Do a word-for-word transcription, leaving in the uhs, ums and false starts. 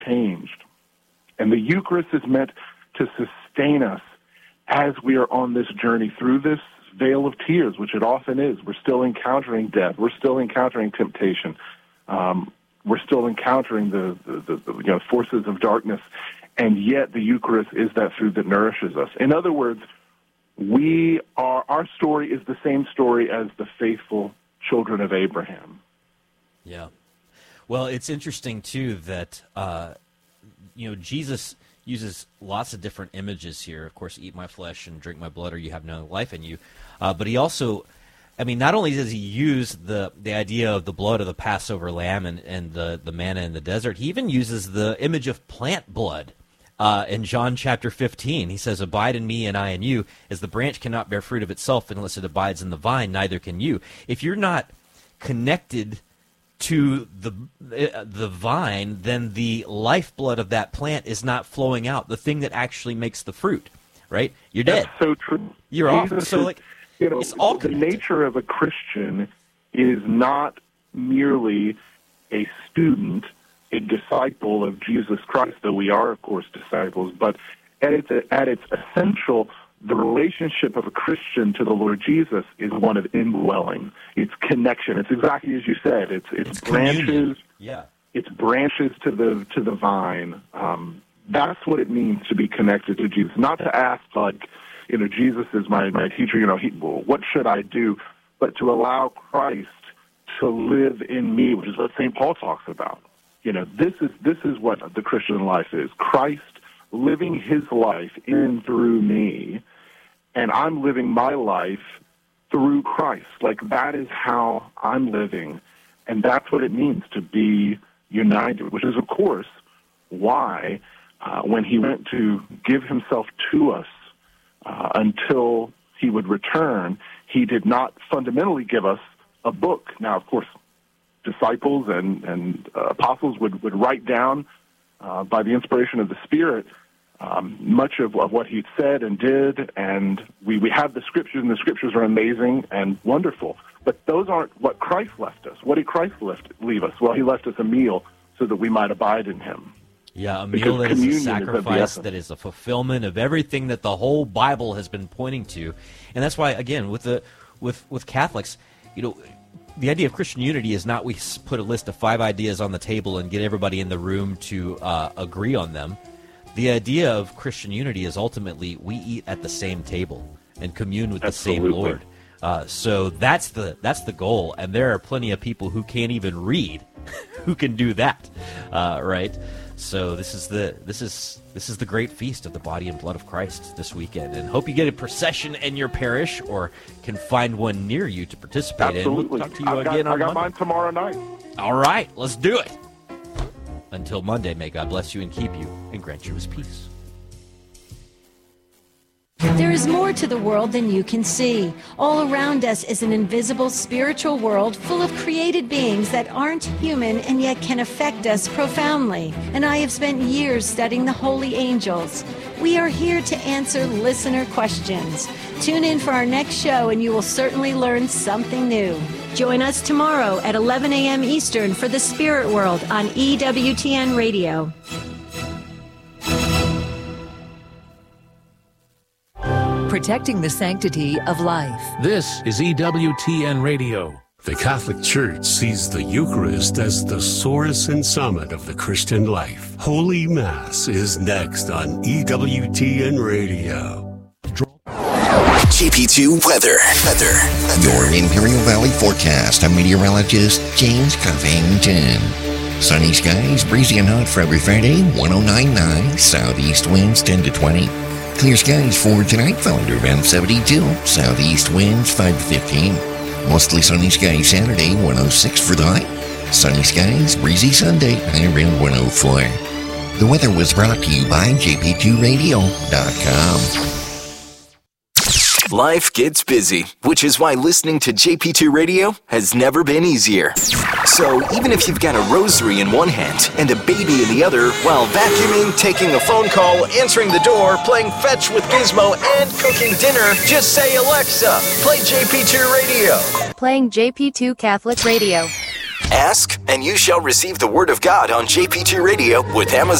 changed. And the Eucharist is meant to sustain us as we are on this journey through this vale of tears, which it often is. We're still encountering death. We're still encountering temptation. Um, we're still encountering the, the, the you know, forces of darkness, and yet the Eucharist is that food that nourishes us. In other words, we are, our story is the same story as the faithful children of Abraham. Yeah. Well, it's interesting, too, that, uh, you know, Jesus uses lots of different images here. Of course, eat my flesh and drink my blood or you have no life in you. Uh, but he also, I mean, not only does he use the, the idea of the blood of the Passover lamb and, and the, the manna in the desert, he even uses the image of plant blood. Uh, in John chapter fifteen, he says, abide in me and I in you, as the branch cannot bear fruit of itself unless it abides in the vine, neither can you. If you're not connected to the uh, the vine, then the lifeblood of that plant is not flowing out, the thing that actually makes the fruit, right? You're dead. That's so true. You're Jesus off. So, is, like, you know, it's all the connected. nature of a Christian is not merely a student, a disciple of Jesus Christ, though we are, of course, disciples, but at its, at its essential, the relationship of a Christian to the Lord Jesus is one of indwelling. It's connection. It's exactly as you said. It's it's, It's branches. communion. Yeah. It's branches to the to the vine. Um, that's what it means to be connected to Jesus. Not to ask like, you know, Jesus is my my teacher. You know, he, well, what should I do? But to allow Christ to live in me, which is what Saint Paul talks about. You know, this is this is what the Christian life is. Christ living his life in and through me, and I'm living my life through Christ. Like, that is how I'm living, and that's what it means to be united, which is, of course, why uh, when he went to give himself to us uh, until he would return, he did not fundamentally give us a book. Now, of course, disciples and, and uh, apostles would, would write down uh, by the inspiration of the Spirit um, much of, of what he said and did, and we, we have the Scriptures, and the Scriptures are amazing and wonderful. But those aren't what Christ left us. What did Christ left, leave us? Well, he left us a meal so that we might abide in him. Yeah, a Because meal that is a communion is of the sacrifice, essence. that is a fulfillment of everything that the whole Bible has been pointing to. And that's why, again, with the with with Catholics, you know, the idea of Christian unity is not we s- put a list of five ideas on the table and get everybody in the room to uh, agree on them. The idea of Christian unity is ultimately we eat at the same table and commune with Absolutely. the same Lord. Uh, so that's the that's the goal, and there are plenty of people who can't even read who can do that, uh, right? So this is the this is this is the great feast of the body and blood of Christ this weekend, and hope you get a procession in your parish or can find one near you to participate Absolutely. in. We'll talk to you I've got, again I on got Monday. mine tomorrow night. All right, let's do it. Until Monday, may God bless you and keep you and grant you his peace. There is more to the world than you can see. All around us is an invisible spiritual world full of created beings that aren't human and yet can affect us profoundly. And I have spent years studying the holy angels. We are here to answer listener questions. Tune in for our next show and you will certainly learn something new. Join us tomorrow at eleven a.m. Eastern for The Spirit World on E W T N Radio. Protecting the sanctity of life. This is E W T N Radio. The Catholic Church sees the Eucharist as the source and summit of the Christian life. Holy Mass is next on E W T N Radio. J P two weather. Weather. Your Imperial Valley forecast. I'm meteorologist James Covington. Sunny skies, breezy and hot for every Friday. one oh nine point nine. Southeast winds ten to twenty. Clear skies for tonight, followed around seventy-two. Southeast winds five to fifteen. Mostly sunny skies Saturday, one oh six for the high. Sunny skies, breezy Sunday, high around one oh four. The weather was brought to you by J P two radio dot com. Life gets busy, which is why listening to J P two Radio has never been easier. So even if you've got a rosary in one hand and a baby in the other, while vacuuming, taking a phone call, answering the door, playing fetch with Gizmo, and cooking dinner, just say, Alexa, play J P two Radio. Playing J P two Catholic Radio. Ask, and you shall receive the Word of God on J P two Radio with Amazon.